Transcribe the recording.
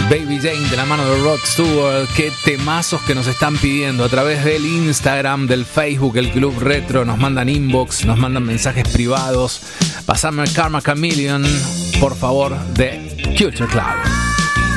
Baby Jane de la mano de Rod Stewart. Qué temazos que nos están pidiendo a través del Instagram, del Facebook, el Club Retro. Nos mandan inbox, nos mandan mensajes privados. Pasame Karma Chameleon, por favor, de Culture Club.